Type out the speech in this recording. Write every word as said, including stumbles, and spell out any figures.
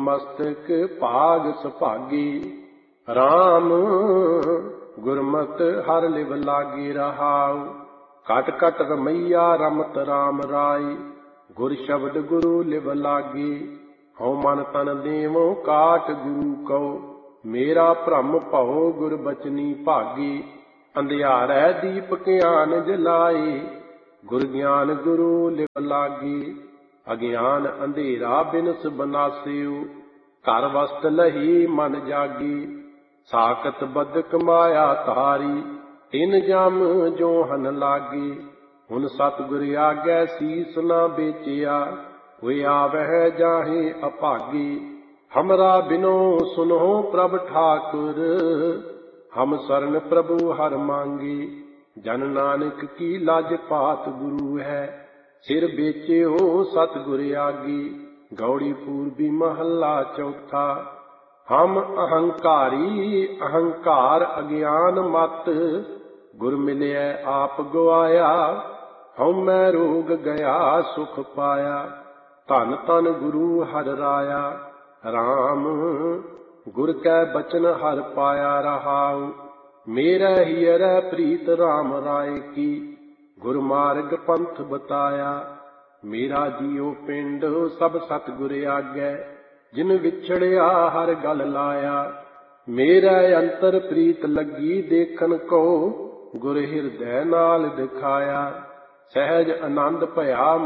ਮਸਤਕ ਭਾਗ ਸੁਭਾਗੀ। ਰਾਮ ਗੁਰਮਤਿ ਹਰਿ ਲਿਵ ਲਾਗੀ ਰਹਾਉ। ਕਟ ਕਟ ਰਮਈਆ ਰਮਤ ਰਾਮ ਰਾਈ। ਗੁਰ ਸ਼ਬਦ ਗੁਰੂ ਲਿਵ ਲਾਗੀ। ਹਉ ਮਨ ਤਨ ਦੇਵੋ ਕਾਟ ਗੁਰੂ ਕਉ। ਮੇਰਾ ਭ੍ਰਮ ਭਉ ਗੁਰ ਬਚਨੀ ਭਾਗੀ। ਅੰਧਿਆਰੈ ਦੀਪ ਗਿਆਨ ਜਲਾਈ। ਗੁਰ ਗਿਆਨ ਗੁਰੂ ਲਿਵ ਲਾਗੀ। ਅਗਿਆਨ ਅੰਧੇਰਾ ਬਿਨਸ ਬਨਾਸਿਉ। ਘਰ ਵਸਤ ਲਹੀ ਮਨ ਜਾਗੀ। ਸਾਕਤ ਬਦਕ ਮਾਇਆ ਧਾਰੀ। ਤਿਨ ਜਮ ਜੋ ਹਨ ਲਾਗੀ। ਹੁਣ ਸਤਿਗੁਰ ਆਗੈ ਸੀਸ ਨਾ ਵੇਚਿਆ। ਕੋਈ ਆਵਹਿ ਜਾਹੇ ਅਭਾਗੀ। ਹਮਰਾ ਬਿਨੋ ਸੁਨੋ ਪ੍ਰਭ ਠਾਕੁਰ। ਹਮ ਸਰਨ ਪ੍ਰਭੂ ਹਰ ਮੰਗੀ। ਜਨ ਨਾਨਕ ਕੀ ਲਾਜ ਪਾਤ ਗੁਰੂ ਹੈ। ਸਿਰ ਵੇਚਿਓ ਸਤਿਗੁਰ ਆਗੀ। ਗੌੜੀ ਪੂਰਬੀ ਮਹੱਲਾ ਚੌਥਾ। ਹਮ ਅਹੰਕਾਰੀ ਅਹੰਕਾਰ ਅਗਿਆਨ ਮਤ। ਗੁਰ ਮਿਲਿਆ ਆਪ ਗਵਾਇਆ। ਹਉਮੈ ਰੋਗ ਗਿਆ ਸੁਖ ਪਾਇਆ। ਧਨ ਧਨ ਗੁਰੂ ਹਰਿ ਰਾਇਆ। ਰਾਮ ਗੁਰ ਕੈ ਬਚਨ ਹਰਿ ਪਾਇਆ ਰਹਾਉ। ਮੇਰਾ ਹੀਰੈ ਪ੍ਰੀਤ ਰਾਮ ਰਾਏ ਕੀ। ਗੁਰ ਮਾਰਗ ਪੰਥ ਬਤਾਇਆ। ਮੇਰਾ ਜੀਉ ਪਿੰਡ ਸਭ ਸਤਿਗੁਰ ਆਗੈ। ਜਿਨ ਵਿਛੜਿਆ ਹਰ ਗਲ ਲਾਇਆ। ਮੇਰਾ ਅੰਤਰ ਪ੍ਰੀਤ ਲੱਗੀ ਦੇਖਣ ਕੋ। ਗੁਰ ਹਿਰਦੈ ਨਾਲ ਦਿਖਾਇਆ। ਸਹਿਜ ਆਨੰਦ ਭਇਆ